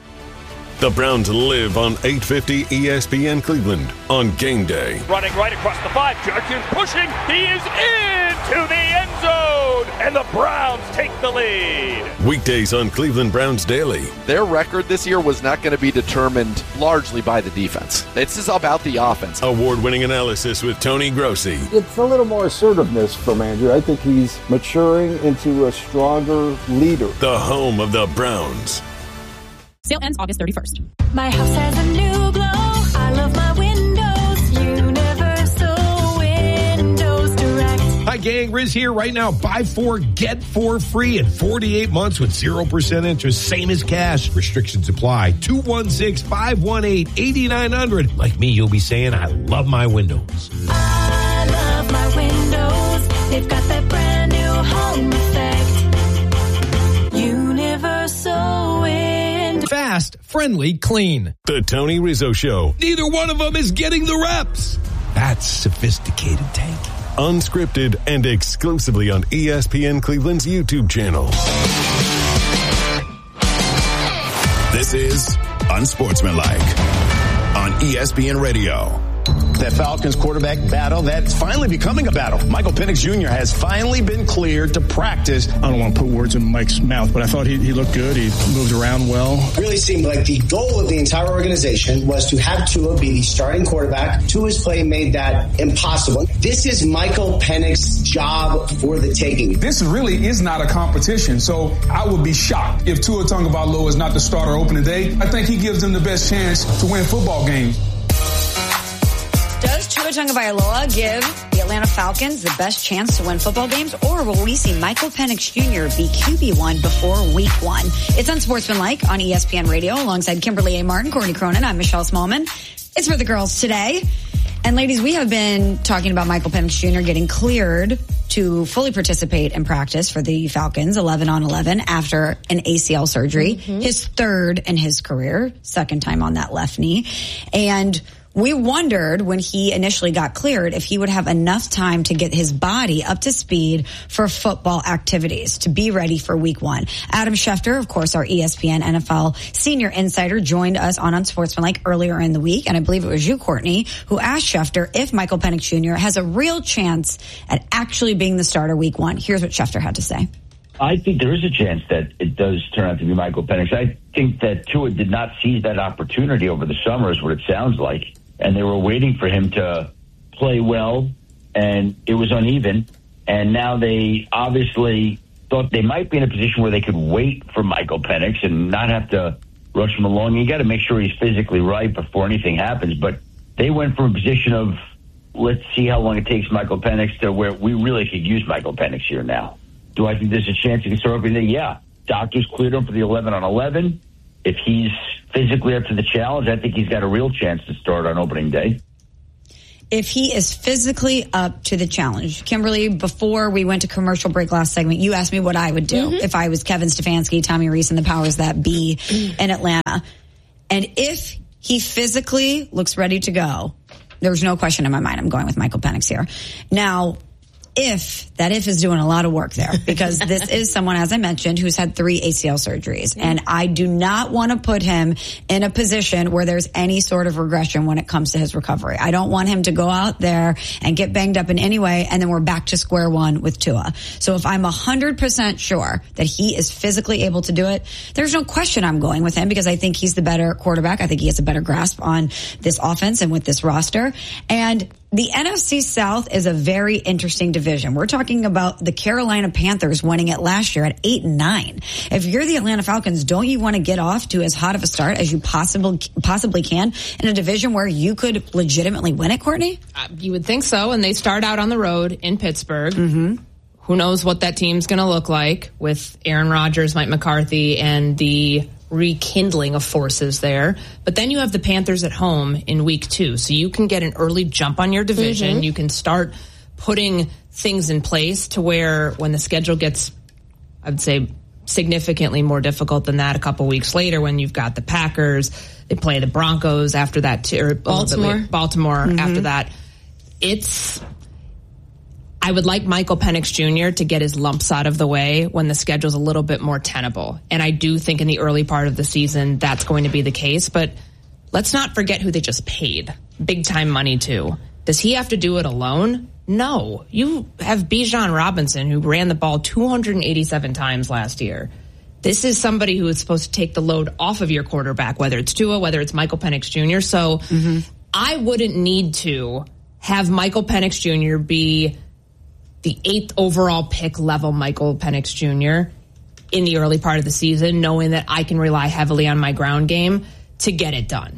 The Browns live on eight fifty E S P N Cleveland on game day. Running right across the five. Judkins pushing. He is into the end zone. And the Browns take the lead. Weekdays on Cleveland Browns Daily. Their record this year was not going to be determined largely by the defense. This is about the offense. Award-winning analysis with Tony Grossi. It's a little more assertiveness from Andrew. I think he's maturing into a stronger leader. The home of the Browns. Sale ends August thirty-first. My house has a new glow. I love my windows. Universal Windows Direct. Hi, gang. Riz here. Right now, buy four, get four free in forty-eight months with zero percent interest. Same as cash. Restrictions apply. two one six, five one eight, eight nine zero zero. Like me, you'll be saying, I love my windows. I love my windows. They've got that brand new home effect. Universal Windows. Fast, friendly, clean. The Tony Rizzo Show. Neither one of them is getting the reps. That's sophisticated take. Unscripted and exclusively on E S P N Cleveland's YouTube channel. This is Unsportsmanlike on E S P N Radio. That Falcons quarterback battle, that's finally becoming a battle. Michael Penix Junior has finally been cleared to practice. I don't want to put words in Mike's mouth, but I thought he, he looked good. He moved around well. It really seemed like the goal of the entire organization was to have Tua be the starting quarterback. Tua's play made that impossible. This is Michael Penix's job for the taking. This really is not a competition, so I would be shocked if Tua Tagovailoa is not the starter opening day. I think he gives them the best chance to win football games. Does Tua Tagovailoa give the Atlanta Falcons the best chance to win football games, or will we see Michael Penix Junior be Q B one before week one? It's Unsportsmanlike on E S P N Radio alongside Kimberly A. Martin, Courtney Cronin. I'm Michelle Smallman. It's for the girls today. And ladies, we have been talking about Michael Penix Junior getting cleared to fully participate in practice for the Falcons eleven on eleven after an A C L surgery, mm-hmm. his third in his career, second time on that left knee. And we wondered when he initially got cleared if he would have enough time to get his body up to speed for football activities to be ready for week one. Adam Schefter, of course, our E S P N N F L senior insider, joined us on Unsportsmanlike earlier in the week. And I believe it was you, Courtney, who asked Schefter if Michael Penix Junior has a real chance at actually being the starter week one. Here's what Schefter had to say. I think there is a chance that it does turn out to be Michael Penix. I think that Tua did not seize that opportunity over the summer is what it sounds like. And they were waiting for him to play well, and it was uneven. And now they obviously thought they might be in a position where they could wait for Michael Penix and not have to rush him along. You got to make sure he's physically right before anything happens. But they went from a position of, let's see how long it takes Michael Penix to where we really could use Michael Penix here now. Do I think there's a chance he can start opening? Yeah. Doctors cleared him for the eleven on eleven. If he's physically up to the challenge, I think he's got a real chance to start on opening day. If he is physically up to the challenge. Kimberly, before we went to commercial break last segment, you asked me what I would do mm-hmm. if I was Kevin Stefanski, Tommy Rees, and the powers that be in Atlanta. And if he physically looks ready to go, there's no question in my mind I'm going with Michael Penix here. Now, if, that if is doing a lot of work there, because this is someone, as I mentioned, who's had three A C L surgeries. And I do not want to put him in a position where there's any sort of regression when it comes to his recovery. I don't want him to go out there and get banged up in any way, and then we're back to square one with Tua. So if I'm one hundred percent sure that he is physically able to do it, there's no question I'm going with him, because I think he's the better quarterback. I think he has a better grasp on this offense and with this roster. And the N F C South is a very interesting division. We're talking about the Carolina Panthers winning it last year at eight and nine. If you're the Atlanta Falcons, don't you want to get off to as hot of a start as you possibly possibly can in a division where you could legitimately win it, Courtney? Uh, you would think so. And they start out on the road in Pittsburgh. Mm-hmm. Who knows what that team's going to look like with Aaron Rodgers, Mike McCarthy, and the rekindling of forces there. But then you have the Panthers at home in week two. So you can get an early jump on your division. Mm-hmm. You can start putting things in place to where when the schedule gets, I would say, significantly more difficult than that a couple weeks later, when you've got the Packers, they play the Broncos after that, too, or Baltimore, Baltimore mm-hmm. after that. It's, I would like Michael Penix Junior to get his lumps out of the way when the schedule's a little bit more tenable. And I do think in the early part of the season that's going to be the case. But let's not forget who they just paid big time money to. Does he have to do it alone? No. You have Bijan Robinson, who ran the ball two hundred eighty-seven times last year. This is somebody who is supposed to take the load off of your quarterback, whether it's Tua, whether it's Michael Penix Junior So mm-hmm. I wouldn't need to have Michael Penix Junior be the eighth overall pick level Michael Penix Junior in the early part of the season, knowing that I can rely heavily on my ground game to get it done.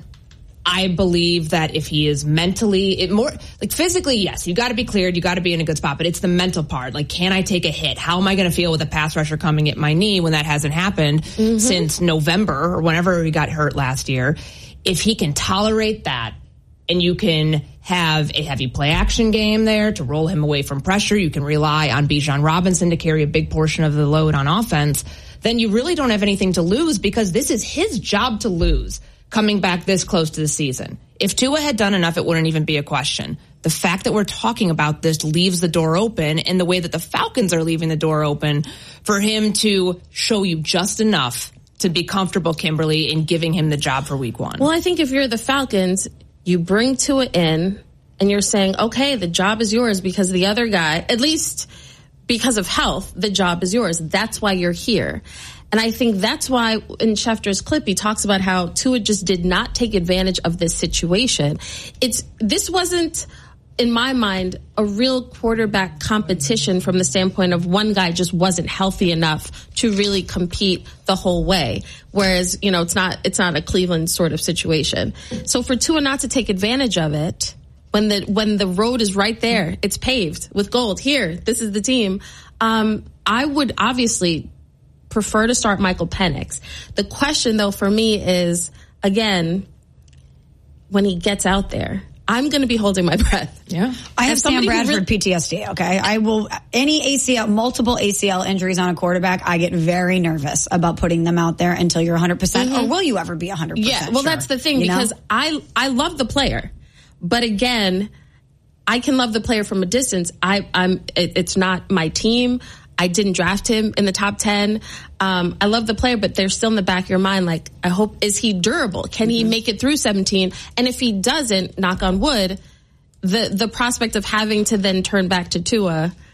I believe that if he is mentally, it more like physically, yes, you got to be cleared, you got to be in a good spot, but it's the mental part. Like, can I take a hit? How am I going to feel with a pass rusher coming at my knee when that hasn't happened mm-hmm. since November or whenever he got hurt last year? If he can tolerate that, and you can have a heavy play action game there to roll him away from pressure, you can rely on Bijan Robinson to carry a big portion of the load on offense, then you really don't have anything to lose, because this is his job to lose coming back this close to the season. If Tua had done enough, it wouldn't even be a question. The fact that we're talking about this leaves the door open, in the way that the Falcons are leaving the door open for him to show you just enough to be comfortable, Kimberly, in giving him the job for week one. Well, I think if you're the Falcons, you bring Tua in and you're saying, okay, the job is yours, because the other guy, at least because of health, the job is yours. That's why you're here. And I think that's why in Schefter's clip, he talks about how Tua just did not take advantage of this situation. It's, this wasn't, in my mind, a real quarterback competition from the standpoint of one guy just wasn't healthy enough to really compete the whole way. Whereas, you know, it's not, it's not a Cleveland sort of situation. So for Tua not to take advantage of it, when the, when the road is right there, it's paved with gold. Here, this is the team. Um, I would obviously prefer to start Michael Penix. The question though for me is, again, when he gets out there, I'm going to be holding my breath. Yeah. I have Sam Bradford really- P T S D, okay? I will, any A C L, multiple A C L injuries on a quarterback, I get very nervous about putting them out there until you're one hundred percent. Mm-hmm. Or will you ever be one hundred percent Yeah, well, sure? that's the thing, you because know? I, I love the player. But again, I can love the player from a distance. I, I'm, it, it's not my team. I didn't draft him in the top ten. Um, I love the player, but they're still in the back of your mind. Like, I hope, is he durable? Can mm-hmm. he make it through seventeen? And if he doesn't, knock on wood, the, the prospect of having to then turn back to Tua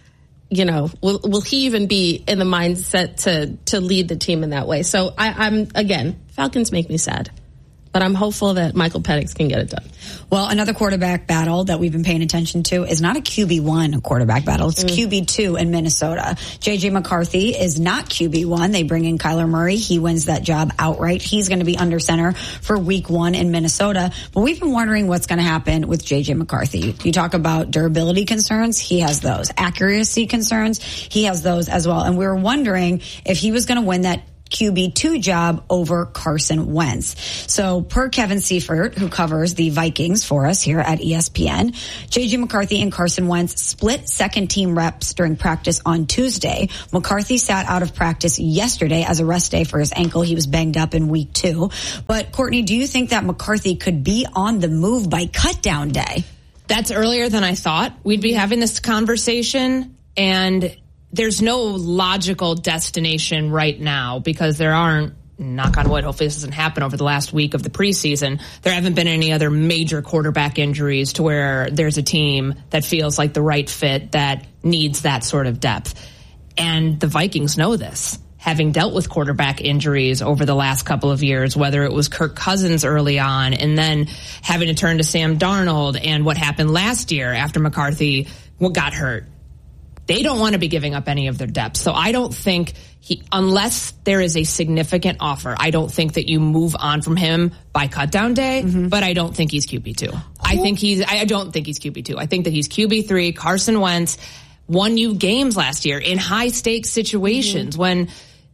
you know, will will he even be in the mindset to to lead the team in that way? So I, I'm again, Falcons make me sad, but I'm hopeful that Michael Penix can get it done. Well, another quarterback battle that we've been paying attention to is not a Q B one quarterback battle. It's mm. Q B two in Minnesota. J J McCarthy is not Q B one. They bring in Kyler Murray. He wins that job outright. He's going to be under center for week one in Minnesota. But we've been wondering what's going to happen with J J McCarthy. You talk about durability concerns. He has those. Accuracy concerns. He has those as well. And we were wondering if he was going to win that Q B two job over Carson Wentz. So per Kevin Seifert, who covers the Vikings for us here at E S P N, J J McCarthy and Carson Wentz split second team reps during practice on Tuesday. McCarthy sat out of practice yesterday as a rest day for his ankle. He was banged up in week two. But Courtney, do you think that McCarthy could be on the move by cutdown day? That's earlier than I thought we'd be having this conversation, and there's no logical destination right now because there aren't, knock on wood, hopefully this doesn't happen over the last week of the preseason, there haven't been any other major quarterback injuries to where there's a team that feels like the right fit that needs that sort of depth. And the Vikings know this, having dealt with quarterback injuries over the last couple of years, whether it was Kirk Cousins early on and then having to turn to Sam Darnold and what happened last year after McCarthy got hurt. They don't want to be giving up any of their depth. So I don't think he, unless there is a significant offer, I don't think that you move on from him by cutdown day, mm-hmm. but I don't think he's Q B two. I think he's, I don't think he's Q B two. I think that he's Q B three. Carson Wentz won you games last year in high stakes situations mm-hmm. when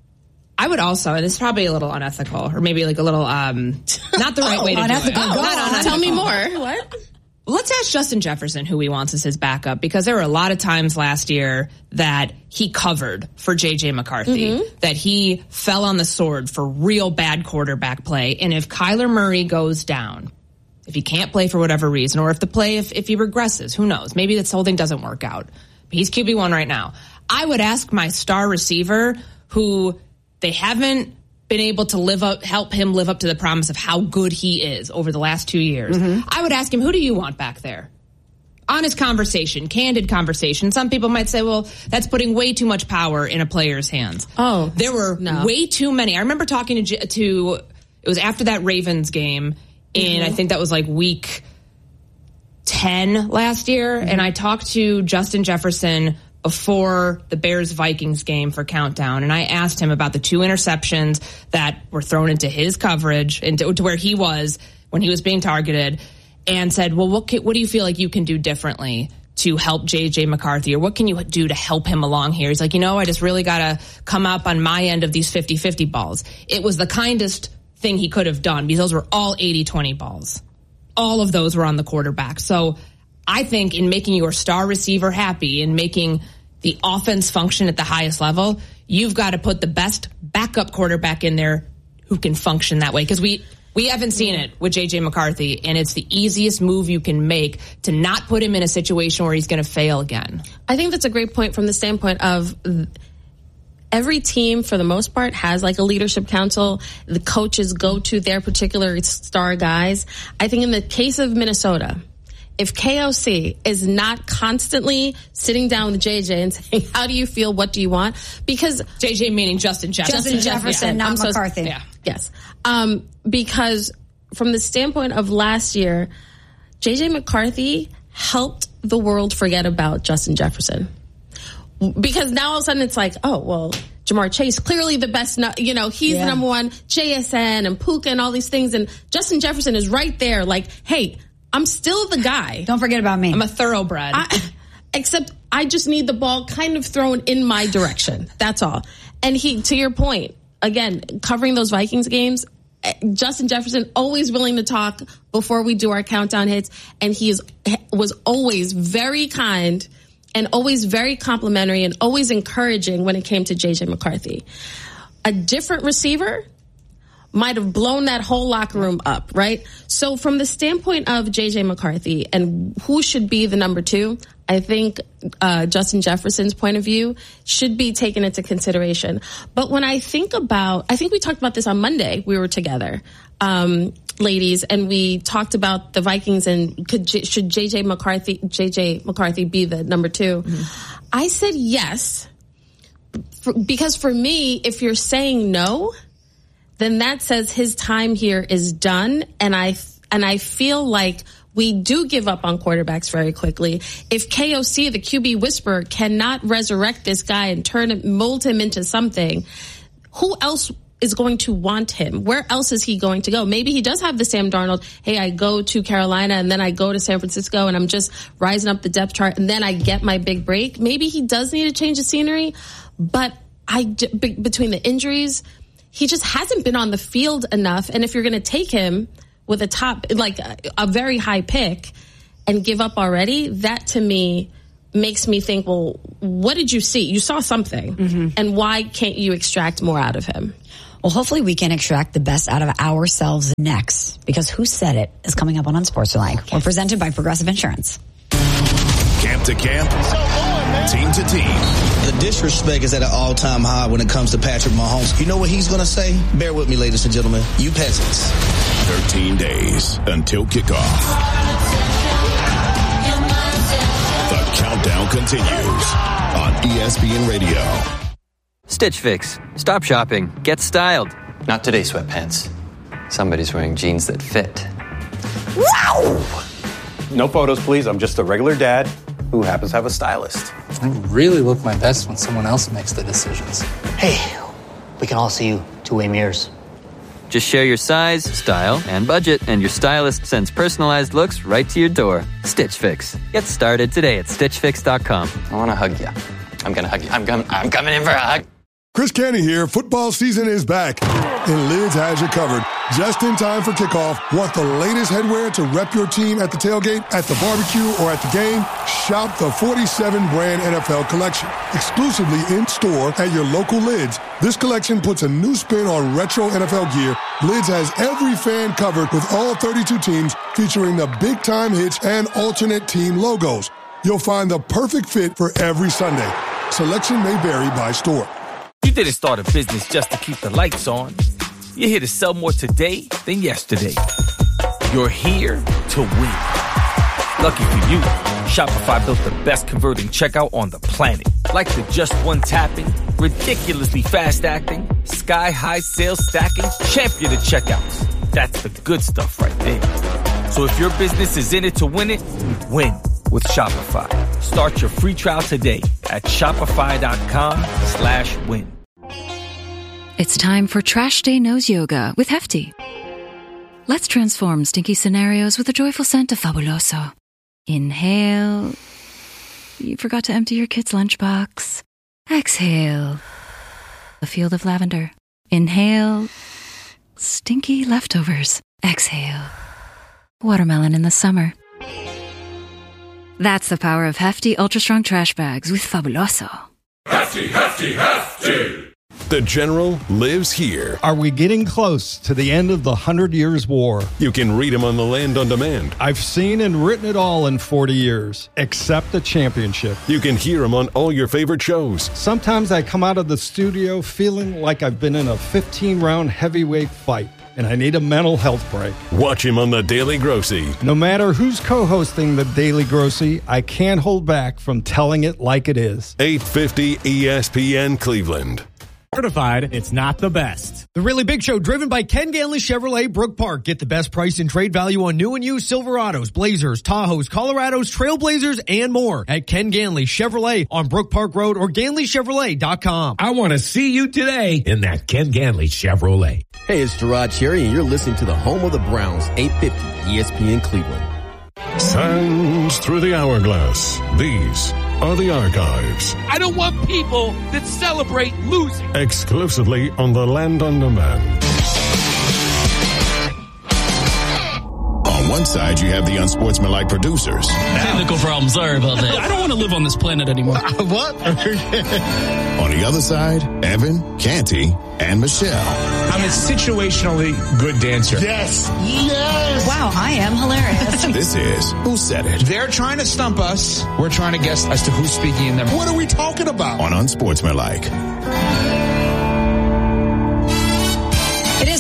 I would also, and this is probably a little unethical or maybe like a little, um, not the right oh, way to unethical. do it. Oh, not unethical. Tell me more. What? Let's ask Justin Jefferson who he wants as his backup, because there were a lot of times last year that he covered for J J McCarthy, mm-hmm. that he fell on the sword for real bad quarterback play. And if Kyler Murray goes down, if he can't play for whatever reason, or if the play, if, if he regresses, who knows? Maybe this whole thing doesn't work out. He's Q B one right now. I would ask my star receiver, who they haven't been able to live up, help him live up to the promise of how good he is over the last two years. Mm-hmm. I would ask him, who do you want back there? Honest conversation, candid conversation. Some people might say, well, that's putting way too much power in a player's hands. Oh, there were no. way too many. I remember talking to, to, it was after that Ravens game, and mm-hmm. I think that was like week ten last year, mm-hmm. and I talked to Justin Jefferson before the Bears-Vikings game for Countdown, and I asked him about the two interceptions that were thrown into his coverage, into to where he was when he was being targeted, and said, well, what can, what do you feel like you can do differently to help J J McCarthy, or what can you do to help him along here? He's like, you know, I just really got to come up on my end of these fifty-fifty balls. It was the kindest thing he could have done, because those were all eighty twenty balls. All of those were on the quarterback. So I think in making your star receiver happy and making the offense function at the highest level, you've got to put the best backup quarterback in there who can function that way. Because we, we haven't seen it with J J McCarthy, and it's the easiest move you can make to not put him in a situation where he's going to fail again. I think that's a great point from the standpoint of every team, for the most part, has like a leadership council. The coaches go to their particular star guys. I think in the case of Minnesota, if K O C is not constantly sitting down with J J and saying, how do you feel? What do you want? Because J J meaning Justin Jefferson. Justin Jefferson, yeah. not I'm McCarthy. So, yeah. Yes. Um, because from the standpoint of last year, J J McCarthy helped the world forget about Justin Jefferson. Because now all of a sudden it's like, oh, well, Jamar Chase, clearly the best, you know, he's yeah. the number one, J S N and Puka and all these things. And Justin Jefferson is right there like, hey, I'm still the guy. Don't forget about me. I'm a thoroughbred. I, except I just need the ball kind of thrown in my direction. That's all. And he, to your point, again, covering those Vikings games, Justin Jefferson always willing to talk before we do our countdown hits. And he is, was always very kind and always very complimentary and always encouraging when it came to J J McCarthy. A different receiver might have blown that whole locker room up, right? So from the standpoint of J J McCarthy and who should be the number two, I think uh, Justin Jefferson's point of view should be taken into consideration. But when I think about, I think we talked about this on Monday, we were together. Um, ladies, and we talked about the Vikings and could should J J McCarthy J J McCarthy be the number two? Mm-hmm. I said yes, for, because for me, if you're saying no, then that says his time here is done, and I and I feel like we do give up on quarterbacks very quickly. If K O C, the Q B whisperer, cannot resurrect this guy and turn him, mold him into something, who else is going to want him? Where else is he going to go? Maybe he does have the Sam Darnold, hey, I go to Carolina and then I go to San Francisco and I'm just rising up the depth chart and then I get my big break. Maybe he does need to change the scenery, but I, between the injuries, he just hasn't been on the field enough. And if you're going to take him with a top, like a, a very high pick and give up already, that to me makes me think, well, what did you see? You saw something. Mm-hmm. And why can't you extract more out of him? Well, hopefully we can extract the best out of ourselves next, because Who Said It is coming up on Unsportsmanlike. Okay. We're presented by Progressive Insurance. Camp to camp, team to team. The disrespect is at an all-time high when it comes to Patrick Mahomes. You know what he's going to say? Bear with me, ladies and gentlemen. You peasants. thirteen days until kickoff. The countdown continues on E S P N Radio. Stitch Fix. Stop shopping. Get styled. Not today, sweatpants. Somebody's wearing jeans that fit. Wow! No photos, please. I'm just a regular dad who happens to have a stylist. I really look my best when someone else makes the decisions. Hey, we can all see you two-way mirrors. Just share your size, style, and budget, and your stylist sends personalized looks right to your door. Stitch Fix. Get started today at stitch fix dot com. I want to hug you. I'm going to hug you. I'm, com- I'm coming in for a hug. Chris Canty here. Football season is back, and Lids has you covered. Just in time for kickoff. Want the latest headwear to rep your team at the tailgate, at the barbecue, or at the game? Shop the forty-seven brand N F L collection. Exclusively in-store at your local Lids. This collection puts a new spin on retro N F L gear. Lids has every fan covered with all thirty-two teams, featuring the big-time hits and alternate team logos. You'll find the perfect fit for every Sunday. Selection may vary by store. You didn't start a business just to keep the lights on. You're here to sell more today than yesterday. You're here to win. Lucky for you, Shopify built the best converting checkout on the planet. Like the just one tapping, ridiculously fast acting, sky-high sales stacking, champion of checkouts. That's the good stuff right there. So if your business is in it to win it, win with Shopify. Start your free trial today at shopify.com slash win. It's time for Trash Day Nose Yoga with Hefty. Let's transform stinky scenarios with a joyful scent of Fabuloso. Inhale. You forgot to empty your kid's lunchbox. Exhale. A field of lavender. Inhale. Stinky leftovers. Exhale. Watermelon in the summer. That's the power of Hefty Ultra Strong Trash Bags with Fabuloso. Hefty, hefty, hefty! The General lives here. Are we getting close to the end of the Hundred Years' War? You can read him on the Land on Demand. I've seen and written it all in forty years, except the championship. You can hear him on all your favorite shows. Sometimes I come out of the studio feeling like I've been in a fifteen-round heavyweight fight, and I need a mental health break. Watch him on The Daily Grossy. No matter who's co-hosting The Daily Grossy, I can't hold back from telling it like it is. eight fifty E S P N Cleveland. Certified, it's not the best. The Really Big Show, driven by Ken Ganley Chevrolet, Brook Park. Get the best price and trade value on new and used Silverados, Blazers, Tahoes, Colorados, Trailblazers, and more at Ken Ganley Chevrolet on Brook Park Road or Ganley Chevrolet dot com. I want to see you today in that Ken Ganley Chevrolet. Hey, it's Gerard Cherry, and you're listening to the home of the Browns, eight fifty E S P N Cleveland. Sands through the hourglass. These are the archives. I don't want people that celebrate losing. Exclusively on the Land on Demand. On one side, you have the unsportsmanlike producers. Technical problem. Sorry about that. I don't want to live on this planet anymore. What? On the other side, Evan, Canty, and Michelle. I'm a situationally good dancer. Yes. Yes. Wow, I am hilarious. This is Who Said It? They're trying to stump us. We're trying to guess as to who's speaking in them. What are we talking about? On Unsportsmanlike. It is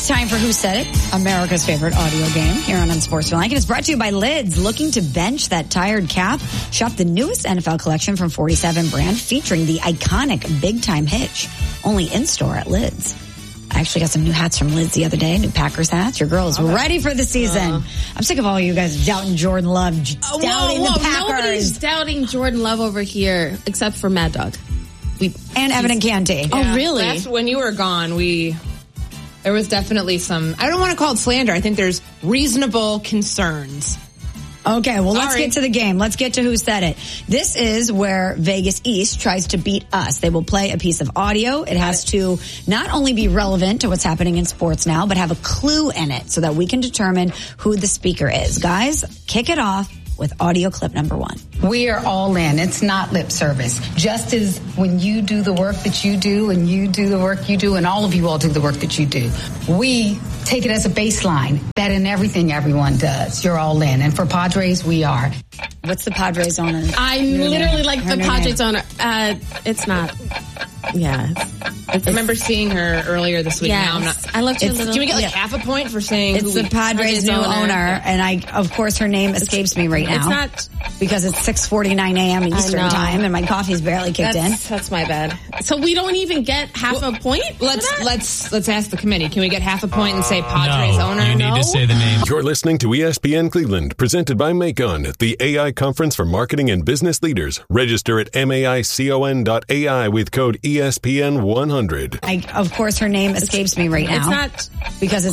It's time for Who Said It, America's favorite audio game here on Unsportsmanlike. And it's brought to you by Lids. Looking to bench that tired calf? Shop the newest N F L collection from forty-seven brand featuring the iconic Big Time Hitch. Only in-store at Lids. I actually got some new hats from Lids the other day, new Packers hats. Your girl is okay. ready for the season. Uh, I'm sick of all you guys doubting Jordan Love, whoa, doubting whoa, the Packers. Nobody's doubting Jordan Love over here except for Mad Dog. We And Evan and Canty. Yeah, oh, really? That's when you were gone, we... There was definitely some, I don't want to call it slander. I think there's reasonable concerns. Okay, well, let's Sorry. get to the game. Let's get to Who Said It. This is where Vegas East tries to beat us. They will play a piece of audio. It has to not only be relevant to what's happening in sports now, but have a clue in it so that we can determine who the speaker is. Guys, kick it off with audio clip number one. We are all in. It's not lip service. Just as when you do the work that you do and you do the work you do and all of you all do the work that you do, we take it as a baseline that in everything everyone does, you're all in. And for Padres, we are. What's the Padres owner? I'm literally like the Padres owner. Uh, it's not. Yeah. I remember seeing her earlier this week. Yes. Now I'm not. I loved you a It's- little. Can we get like yeah. half a point for saying It's who the we, Padres' new owner, owner, and I, of course, her name escapes me right now. It's not because it's six forty-nine a.m. Eastern know. time, and my coffee's barely kicked that's, in. That's my bad. So we don't even get half Well, a point. Let's for that? let's let's ask the committee. Can we get half a point and say Padres no, owner? you need no? to say the name. You're listening to E S P N Cleveland, presented by Macon, the A I conference for marketing and business leaders. Register at maicon dot A I with code E S P N one hundred. I, of course, her name escapes me right now. It's not because it's